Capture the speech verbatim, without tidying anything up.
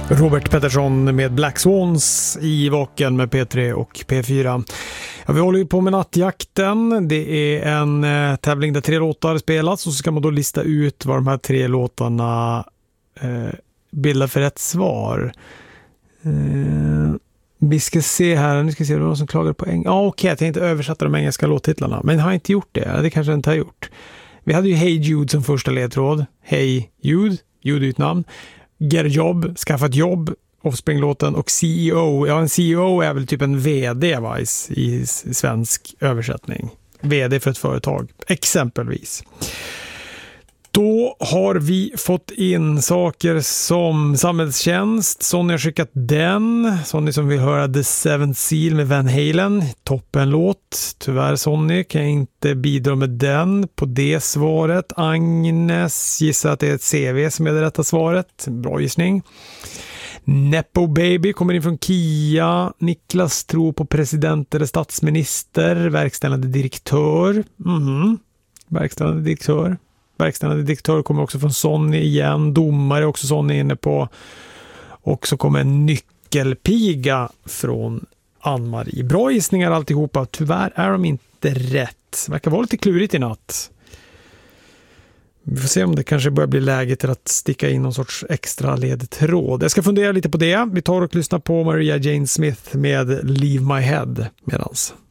Robert Pettersson med Black Swans i Vaken med P tre och P fyra. Ja, vi håller ju på med nattjakten. Det är en eh, tävling där tre låtar spelas och så ska man då lista ut vad de här tre låtarna eh, bildar för rätt svar. Eh, vi ska se här, nu ska vi se, det var någon som klagade på engelska. Ja, okej, okay, jag tänkte översätta de engelska låttitlarna, men har inte gjort det. Det kanske jag inte har gjort. Vi hade ju Hey Jude som första ledtråd. Hey Jude, Jude är ett namn. Get a job, skaffa ett jobb, Offspring-låten, och C E O. Ja, en C E O är väl typ en vd, va, i, i svensk översättning. Vd för ett företag, exempelvis. Då har vi fått in saker som samhällstjänst. Sonny har skickat den. Sonny som vill höra The Seventh Seal med Van Halen. Toppenlåt. Tyvärr Sonny kan jag inte bidra med den på det svaret. Agnes gissar att det är ett C V som är det rätta svaret. Bra gissning. Nepo Baby kommer in från Kia. Niklas tror på president eller statsminister. Verkställande direktör. Mhm. Verkställande direktör. Verkställande direktör kommer också från Sonny igen. Domare också Sonny inne på. Och så kommer en nyckelpiga från Ann-Marie. Bra gissningar alltihopa. Tyvärr är de inte rätt. Verkar vara lite klurigt i natt. Vi får se om det kanske börjar bli läge till att sticka in någon sorts extra ledtråd. Jag ska fundera lite på det. Vi tar och lyssnar på Maria Jane Smith med Leave My Head medans.